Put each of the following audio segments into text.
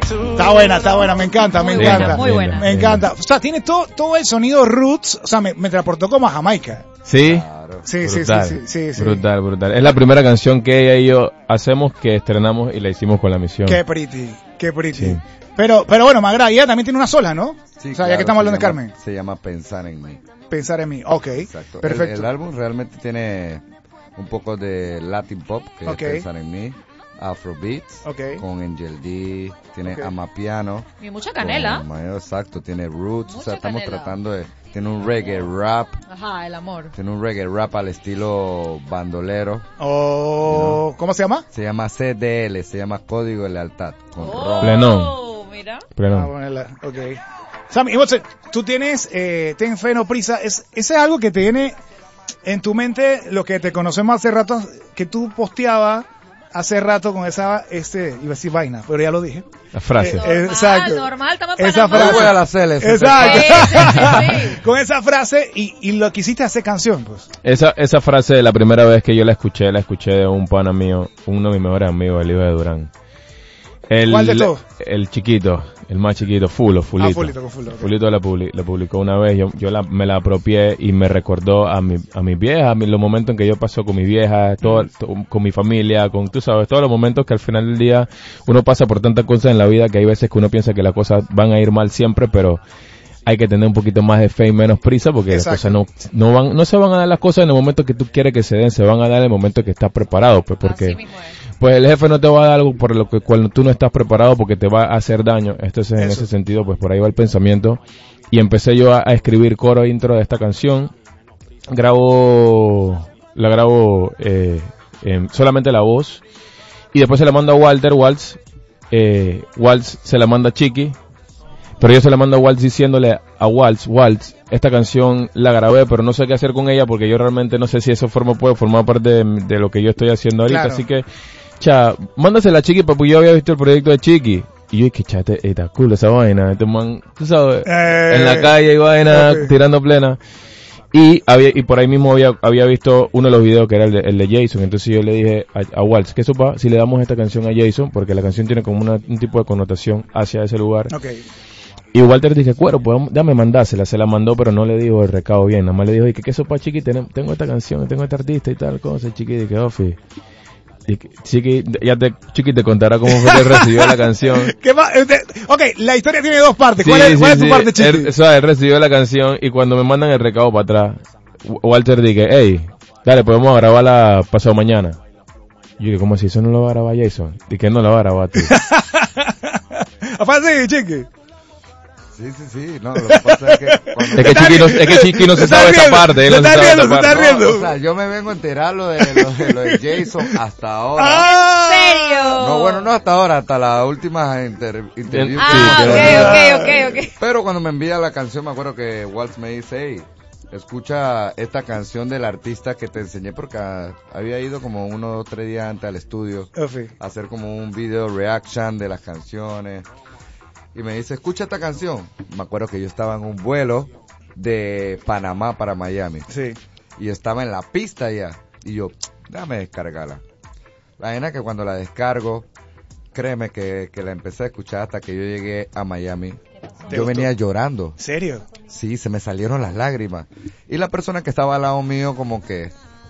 Está buena, me encanta. Muy buena. Me encanta. O sea, tiene todo el sonido roots, o sea, me transportó como a Jamaica. Sí. Claro. Sí. Brutal. Es la primera canción que ella y yo hacemos, que estrenamos y la hicimos con La Misión. Qué pretty. Sí. Pero bueno, Magra, ella también tiene una sola, ¿no? Sí, o sea, ya que estamos hablando de Carmen. Se llama Pensar en mí. Pensar en mí, ok. Exacto. Perfecto. El álbum realmente tiene un poco de Latin Pop, que es Pensar en mí. Afrobeats, con Angel D, tiene Amapiano. Y mucha canela. Exacto, tiene Roots, Mucha o sea, estamos canela. tratando de... Tiene un reggae rap. Ajá, el amor. Tiene un reggae rap al estilo bandolero. ¿Cómo se llama? Se llama CDL, se llama Código de Lealtad. Con Plenón. Mira. Ok. Sammy, tú tienes, ten fe, no prisa, ese es algo que te viene en tu mente, lo que te conocemos hace rato, que tú posteabas hace rato con esa, iba a decir vaina, pero ya lo dije. La frase. Normal, estamos en esa Panamá. frase. Voy a la CL. Exacto. Sí. Con esa frase y lo quisiste hacer canción, pues. Esa frase, la primera vez que yo la escuché de un pana mío, uno de mis mejores amigos, el hijo de Durán. ¿Cuál de todos? El chiquito, el más chiquito, Fulito. Fulito la publicó una vez, yo me la apropié y me recordó a mi vieja, los momentos en que yo paso con mi vieja, con mi familia, tú sabes, todos los momentos que al final del día uno pasa por tantas cosas en la vida que hay veces que uno piensa que las cosas van a ir mal siempre, pero hay que tener un poquito más de fe y menos prisa, porque las cosas no se van a dar las cosas en el momento que tú quieres que se den, se van a dar en el momento que estás preparado, pues porque pues el jefe no te va a dar algo por lo que cuando tú no estás preparado, porque te va a hacer daño. Entonces en ese sentido, pues por ahí va el pensamiento, y empecé yo a escribir coro e intro de esta canción. La grabo solamente la voz, y después se la mando a Walter Waltz se la manda a Chiqui. Pero yo se la mando a Waltz diciéndole a Waltz, esta canción la grabé, pero no sé qué hacer con ella, porque yo realmente no sé si eso puede formar parte de lo que yo estoy haciendo ahorita. Claro. Así que, mándasela a Chiqui, porque yo había visto el proyecto de Chiqui. Y yo dije, está cool esa vaina, este man, tú sabes, en la calle y vaina, tirando plena. Y por ahí mismo había visto uno de los videos que era el de Jason. Entonces yo le dije a Waltz, ¿qué sopa si le damos esta canción a Jason? Porque la canción tiene como un tipo de connotación hacia ese lugar. Y Walter dije, pues déjame mandársela, se la mandó, pero no le dijo el recado bien, nada más le dijo, ¿qué sopa, Chiqui? Tengo esta canción, tengo este artista y tal cosa. Y Chiqui dije, Ofi, Chiqui te contará cómo fue que recibió la canción. La historia tiene dos partes. ¿Cuál es tu parte, Chiqui? Él recibió la canción, y cuando me mandan el recado para atrás, Walter dije, hey, dale, podemos grabarla pasado mañana. Yo dije, ¿cómo si eso no lo va a grabar Jason? Dije, no lo va a grabar tú. Aparte, Chiqui. Sí, no, lo que pasa es que... Es que Chiqui no se sabe esa parte. Se está riendo. O sea, yo me vengo a enterar lo de Jason hasta ahora. ¿En serio? No, bueno, no hasta ahora, hasta las últimas interviews. Ok. Pero cuando me envía la canción, me acuerdo que Waltz me dice, hey, escucha esta canción del artista que te enseñé, porque había ido como 1 o 3 días antes al estudio a hacer como un video reaction de las canciones. Y me dice, escucha esta canción. Me acuerdo que yo estaba en un vuelo de Panamá para Miami. Sí. Y estaba en la pista ya. Y yo, déjame descargarla. La vaina que cuando la descargo, créeme que la empecé a escuchar hasta que yo llegué a Miami. Yo venía llorando. ¿Serio? Sí, se me salieron las lágrimas. Y la persona que estaba al lado mío como que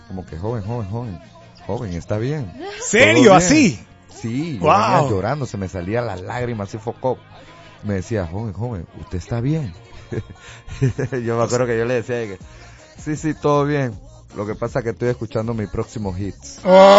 joven, está bien. ¿Serio? ¿Así? Sí, yo venía llorando, se me salían las lágrimas, así focó. Me decía, joven, ¿usted está bien? Yo me acuerdo que yo le decía que sí, todo bien. Lo que pasa es que estoy escuchando mis próximos hits.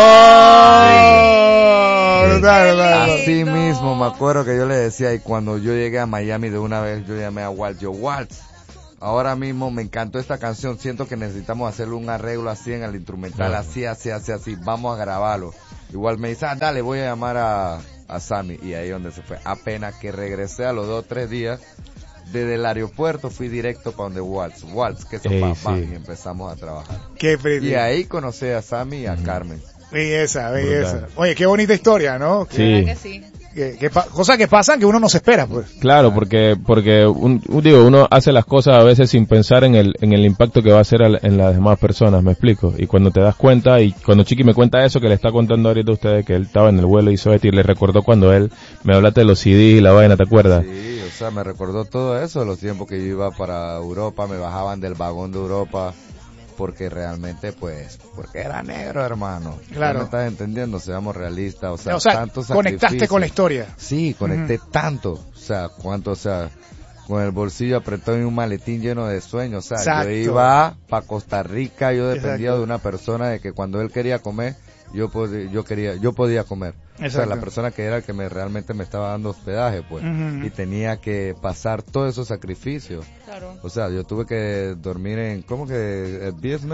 Así mismo, me acuerdo que yo le decía, y cuando yo llegué a Miami de una vez, yo llamé a Waltz, ahora mismo me encantó esta canción, siento que necesitamos hacerle un arreglo así en el instrumental, así, vamos a grabarlo. Igual me dice, dale, voy a llamar a Sammy, y ahí donde se fue. Apenas que regresé a los 2 o 3 días, desde el aeropuerto fui directo para donde Waltz, que es papá, y empezamos a trabajar. Y ahí conocí a Sammy y a Carmen. Belleza. Oye, qué bonita historia, ¿no? Sí. Que sí. cosas que pasan que uno no se espera, pues. Claro, porque uno hace las cosas a veces sin pensar en el impacto que va a hacer en las demás personas, me explico. Y cuando te das cuenta, y cuando Chiqui me cuenta eso que le está contando ahorita a ustedes, que él estaba en el vuelo y hizo esto, y le recordó cuando él me hablaste de los CDs y la vaina, ¿te acuerdas? Sí, o sea, me recordó todo eso, los tiempos que yo iba para Europa, me bajaban del vagón de Europa, porque realmente, pues, porque era negro, hermano. Claro. ¿Me estás entendiendo? Seamos realistas, o sea, O sea, tantos conectaste sacrificios. con la historia. Sí, conecté tanto, o sea, con el bolsillo apretado y un maletín lleno de sueños, o sea, Exacto. yo iba para Costa Rica, yo dependía Exacto. de una persona de que cuando él quería comer, yo podía comer. O sea, Exacto. la persona que era el que realmente me estaba dando hospedaje, pues, Ujú. y tenía que pasar todos esos sacrificios. Claro. O sea, yo tuve que dormir en, ¿cómo que?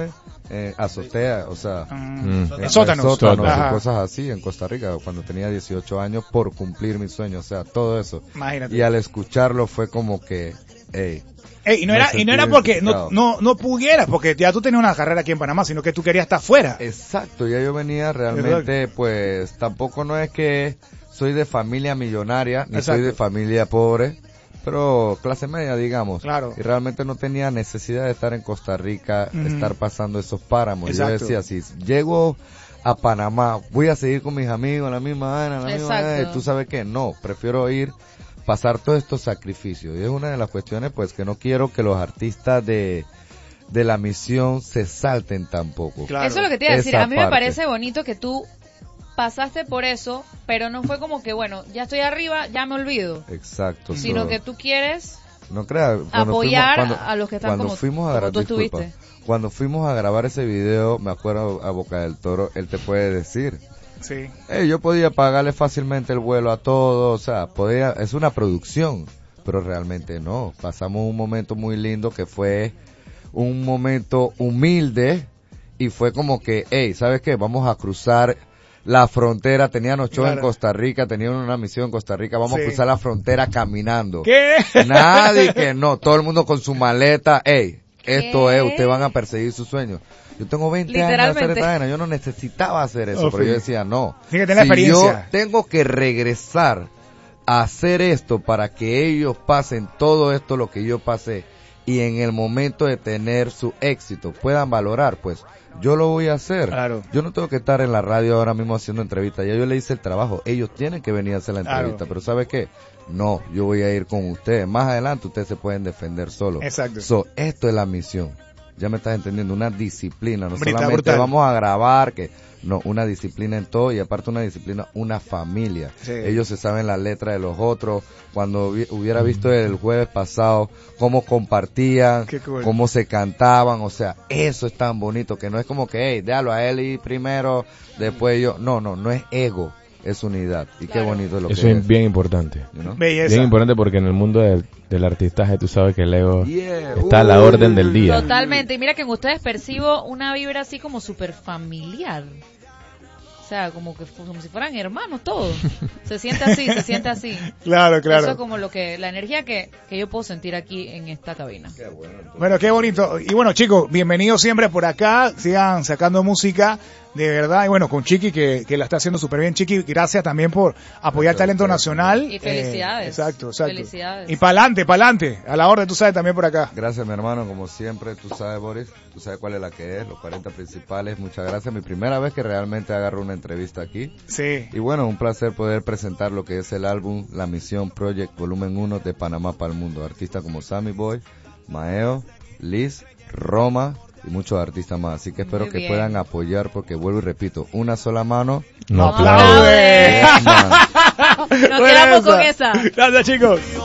Azotea, o sea, En sótanos. Ajá. y cosas así en Costa Rica cuando tenía 18 años por cumplir mis sueños, o sea, todo eso. Imagínate. Y al escucharlo fue como que, hey, Ey, y no me era sentí porque no identificado. pudieras, porque ya tú tenías una carrera aquí en Panamá, sino que tú querías estar fuera. Exacto, ya yo venía realmente, pues, tampoco no es que soy de familia millonaria, ni Exacto. soy de familia pobre, pero clase media, digamos. Claro. Y realmente no tenía necesidad de estar en Costa Rica, Ujú. estar pasando esos páramos. Exacto. Yo decía, si llego a Panamá, voy a seguir con mis amigos, la misma vaina, la misma Exacto. vaina, y tú sabes que no, prefiero ir, pasar todos estos sacrificios. Y es una de las cuestiones, pues, que no quiero que los artistas de la misión se salten tampoco. Claro. Eso es lo que te iba a decir. Esa A mí me parte. parece bonito que tú pasaste por eso, pero no fue como que, bueno, ya estoy arriba, ya me olvido. Exacto. Sino so- que tú quieres No creas, apoyar a los que están cuando como- fuimos a como grabar, tú disculpa, estuviste. cuando fuimos a grabar ese video, me acuerdo a Boca del Toro, él te puede decir, Sí. yo podía pagarle fácilmente el vuelo a todos, o sea, es una producción, pero realmente no. Pasamos un momento muy lindo que fue un momento humilde y fue como que, ¿sabes qué? Vamos a cruzar la frontera, tenían 8 en Claro. Costa Rica, tenían una misión en Costa Rica, vamos Sí. a cruzar la frontera caminando. ¿Qué? Nadie que no, todo el mundo con su maleta, esto ¿Qué? es, ustedes van a perseguir sus sueños. Yo tengo 20 años de hacer Literalmente. esta vaina, yo no necesitaba hacer eso, Oh, pero sí. yo decía, no. Tiene que tener la Si experiencia. yo tengo que regresar a hacer esto para que ellos pasen todo esto lo que yo pasé y en el momento de tener su éxito puedan valorar, pues yo lo voy a hacer. Claro. Yo no tengo que estar en la radio ahora mismo haciendo entrevistas, ya yo le hice el trabajo, ellos tienen que venir a hacer la Claro. entrevista, pero ¿sabe qué? No, yo voy a ir con ustedes. Más adelante ustedes se pueden defender solos. Exacto. So, esto es la misión. Ya me estás entendiendo, una disciplina, no Brutal, solamente brutal. vamos a grabar, no, una disciplina en todo y aparte una disciplina, una familia. Sí. Ellos se saben la letra de los otros. Cuando hubiera visto el jueves pasado cómo compartían, Qué cool. cómo se cantaban, o sea, eso es tan bonito que no es como que, déjalo a él y primero, después yo. No es ego, es unidad. Y qué Claro. bonito es lo Eso que es bien importante. you know? Belleza. Bien importante porque en el mundo del artistaje tú sabes que el ego Yeah. está a la orden del día. Totalmente. Y mira que en ustedes percibo una vibra así como súper familiar. O sea, como si fueran hermanos todos. Se siente así. Claro, Eso claro. es como la energía que yo puedo sentir aquí en esta cabina. Bueno, qué bonito. Y bueno, chicos, bienvenidos siempre por acá. Sigan sacando música, de verdad. Y bueno, con Chiqui, que la está haciendo súper bien. Chiqui, gracias también por apoyar el talento nacional. Y felicidades. Exacto. Felicidades. Y pa'lante. A la orden, tú sabes, también por acá. Gracias, mi hermano, como siempre, tú sabes, Boris, tú sabes cuál es la que es, los 40 principales, muchas gracias, mi primera vez que realmente agarro una entrevista aquí, Sí. y bueno, un placer poder presentar lo que es el álbum La Misión Project Volumen 1 de Panamá para el Mundo, artistas como Sammy Boy, Maeo, Liz, Roma, y muchos artistas más, así que espero Muy que bien. puedan apoyar, porque vuelvo y repito, una sola mano, No No aplaude. aplaude. yes, man. Nos quedamos con esa. Gracias, chicos.